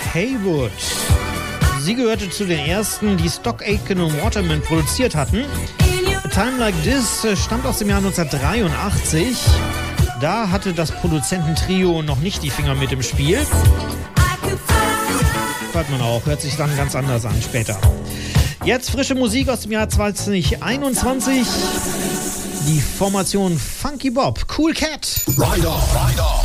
Haywood. Sie gehörte zu den ersten, die Stock Aitken und Waterman produziert hatten. A Time Like This stammt aus dem Jahr 1983. Da hatte das Produzententrio noch nicht die Finger mit im Spiel. Hört man auch, hört sich dann ganz anders an später. Jetzt frische Musik aus dem Jahr 2021. Die Formation Funky Bob, Cool Cat. Ride on, ride on.